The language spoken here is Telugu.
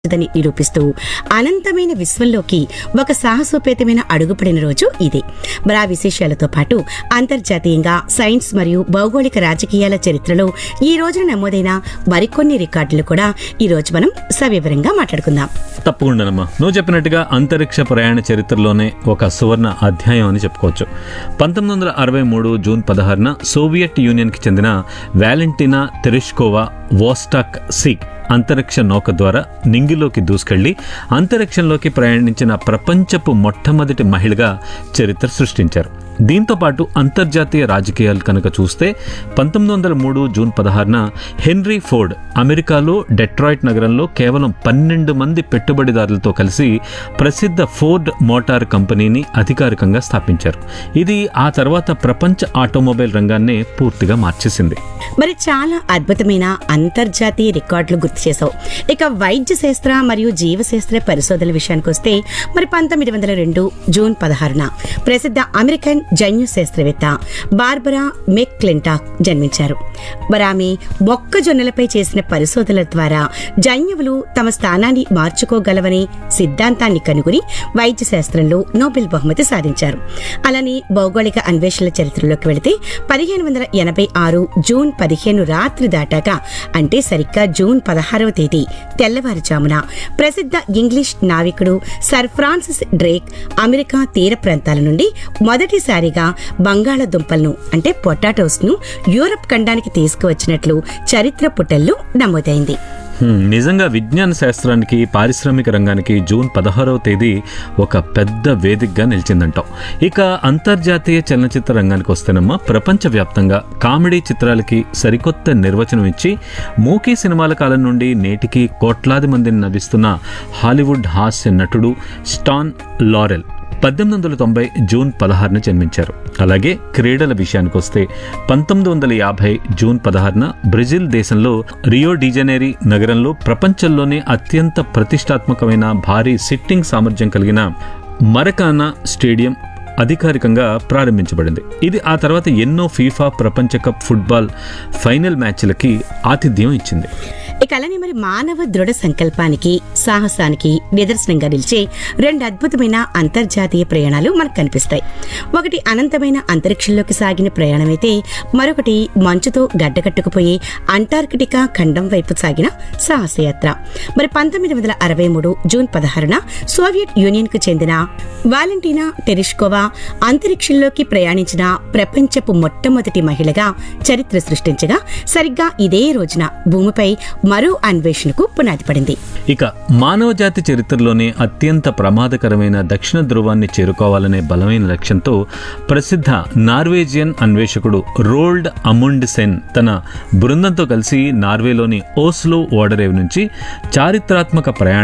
దని నిరూపిస్తూ అనంతమైన విశ్వంలోకి ఒక సాహసోపేతమైన అడుగుపడిన రోజు ఇదే. మరి ఆ విశేషాలతో పాటు అంతర్జాతీయంగా సైన్స్ మరియు భౌగోళిక రాజకీయాల చరిత్రలో ఈ రోజున నమోదైన మరికొన్ని రికార్డులు కూడా ఈ రోజు మనం సవివరంగా మాట్లాడుకుందాం. తప్పకుండానమ్మా, నువ్వు చెప్పినట్టుగా అంతరిక్ష ప్రయాణ చరిత్రలోనే ఒక సువర్ణ అధ్యాయం అని చెప్పుకోవచ్చు. 1963 జూన్ 16న సోవియట్ యూనియన్కి చెందిన వాలెంటినా తెరెష్కోవా వోస్టాక్ సి అంతరిక్ష నౌక ద్వారా నింగిలోకి దూసుకెళ్లి అంతరిక్షంలోకి ప్రయాణించిన ప్రపంచపు మొట్టమొదటి మహిళగా చరిత్ర సృష్టించారు. దీంతో పాటు అంతర్జాతీయ రాజకీయాలు కనుక చూస్తే 1903 జూన్ 16న హెన్రీ ఫోర్డ్ అమెరికాలో డెట్రాయిట్ నగరంలో కేవలం 12 మంది పెట్టుబడిదారులతో కలిసి ప్రసిద్ధ ఫోర్డ్ మోటార్ కంపెనీని అధికారికంగా స్థాపించారు. ఇది ఆ తర్వాత ప్రపంచ ఆటోమొబైల్ రంగాన్నే పూర్తిగా మార్చేసింది. మరి చాలా అద్భుతమైన అంతర్జాతీయ రికార్డులు గుర్తు చేశావు. ఇక వైద్య శాస్త్ర మరియు జీవశాస్త్ర పరిశోధనల విషయానికి వస్తే మరి 1902 జూన్ 16న ప్రసిద్ధ అమెరికన్ జన్యు శాస్త్రవేత్త బార్బరా మెక్క్లింటాక్ జన్మించారు. మరి ఆమె మొక్కజొన్నలపై చేసిన పరిశోధనల ద్వారా జన్యువులు తమ స్థానాన్ని మార్చుకోగలవనే సిద్ధాంతాన్ని కనుగొని వైద్య శాస్త్రంలో నోబెల్ బహుమతి సాధించారు. అలానే భౌగోళిక అన్వేషణల చరిత్రలోకి వెళితే 1586 జూన్ 15 రాత్రి దాటాక అంటే సరిగ్గా జూన్ 16వ తేదీ తెల్లవారుజామున ప్రసిద్ధ English నావికుడు sir Francis Drake America తీర ప్రాంతాల నుండి మొదటిసారిగా బంగాళదుంపలను అంటే పొటాటోస్ ను యూరప్ ఖండానికి తీసుకువచ్చినట్లు చరిత్ర పుటల్లో నమోదైంది. నిజంగా విజ్ఞాన శాస్త్రానికి పారిశ్రామిక రంగానికి జూన్ 16వ తేదీ ఒక పెద్ద వేదికగా నిలిచిందంటాం. ఇక అంతర్జాతీయ చలనచిత్ర రంగానికి వస్తేనమ్మా ప్రపంచవ్యాప్తంగా కామెడీ చిత్రాలకి సరికొత్త నిర్వచనం ఇచ్చి మూకీ సినిమాల కాలం నుండి నేటికి కోట్లాది మందిని నవ్విస్తున్న హాలీవుడ్ హాస్య నటుడు స్టాన్ లారెల్ 1890 జూన్ 16న జన్మించారు. అలాగే క్రీడల విషయానికి వస్తే 1950 జూన్ 16న బ్రెజిల్ దేశంలో రియో డిజనెరీ నగరంలో ప్రపంచంలోనే అత్యంత ప్రతిష్టాత్మకమైన భారీ సిట్టింగ్ సామర్థ్యం కలిగిన మరకానా స్టేడియం అధికారికంగా ప్రారంభించబడింది. ఇది ఆ తర్వాత ఎన్నో ఫీఫా ప్రపంచ కప్ ఫుట్బాల్ ఫైనల్ మ్యాచ్లకి ఆతిథ్యం ఇచ్చింది. ఇక అలానే మరి మానవ దృఢ సంకల్పానికి సాహసానికి నిదర్శనంగా నిలిచే 2 అద్భుతమైన అంతర్జాతీయ ప్రయాణాలు మనకు కనిపిస్తాయి. ఒకటి అనంతమైన అంతరిక్షంలోకి సాగిన ప్రయాణమైతే మరొకటి మంచుతో గడ్డకట్టుకుపోయే అంటార్కిటికా ఖండం వైపు సాగిన సాహసయాత్ర. మరి 1963 జూన్ 16న సోవియట్ యూనియన్ కు చెందిన వాలెంటినా టెరెష్కోవా అంతరిక్షంలోకి ప్రయాణించిన ప్రపంచపు మొట్టమొదటి మహిళగా చరిత్ర సృష్టించగా సరిగ్గా ఇదే రోజున భూమిపై మరో అన్వేషణకు పునాది పడింది. ఇక మానవజాతి చరిత్రలోనే అత్యంత ప్రమాదకరమైన దక్షిణ ధ్రువాన్ని చేరుకోవాలనే బలమైన లక్ష్యంతో ప్రసిద్ధ నార్వేజియన్ అన్వేషకుడు రోల్డ్ అముండ్సెన్ తన బృందంతో కలిసి నార్వేలోని ఓస్లో ఓడరేవు నుంచి చారిత్రాత్మక ప్రయాణం